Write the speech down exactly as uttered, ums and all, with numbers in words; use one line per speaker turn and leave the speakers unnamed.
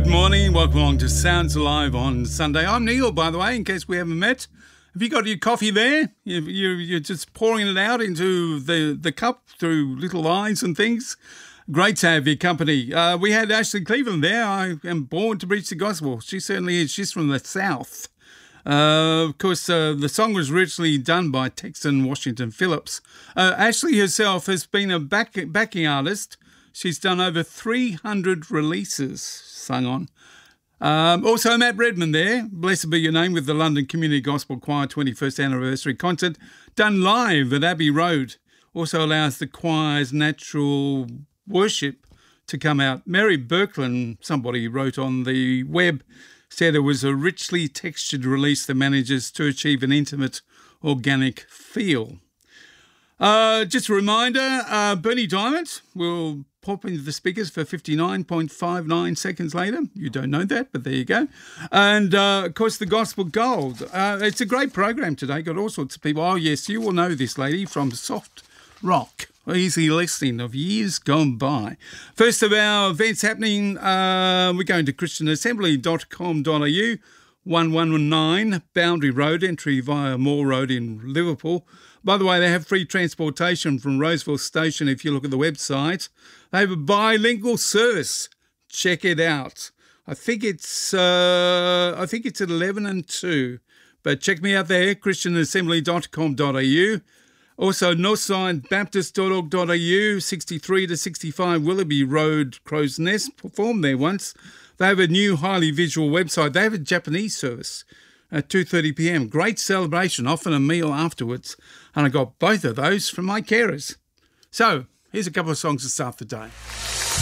morning. Welcome along to Sounds Alive on Sunday. I'm Neil, by the way, in case we haven't met. Have you got your coffee there? You, you, you're just pouring it out into the, the cup through little lines and things. Great to have your company. Uh, we had Ashley Cleveland there. I am born to preach the gospel. She certainly is. She's from the South. Uh, of course, uh, the song was originally done by Texan Washington Phillips. Uh, Ashley herself has been a back, backing artist. She's done over three hundred releases sung on. Um, also, Matt Redman there, Blessed Be Your Name, with the London Community Gospel Choir twenty-first anniversary concert, done live at Abbey Road. Also allows the choir's natural worship to come out. Mary Birkland, somebody wrote on the web, said it was a richly textured release that manages to achieve an intimate, organic feel. Uh, just a reminder, uh, Bernie Diamond will pop into the speakers for fifty-nine point five nine seconds later. You don't know that, but there you go. And, uh, of course, the Gospel Gold. Uh, it's a great program today. Got all sorts of people. Oh, yes, you will know this lady from Soft Rock. Easy listening of years gone by. First of our events happening, uh, we're going to christian assembly dot com dot a u, one one nine Boundary Road, entry via Moore Road in Liverpool. By the way, they have free transportation from Roseville Station if you look at the website. They have a bilingual service. Check it out. I think it's uh, I think it's at eleven and two. But check me out there, christian assembly dot com dot a u. Also, northside baptist dot org dot a u, sixty-three to sixty-five Willoughby Road, Crow's Nest. Performed there once. They have a new highly visual website. They have a Japanese service at two thirty p m. Great celebration, often a meal afterwards. And I got both of those from my carers. So, here's a couple of songs to start the day.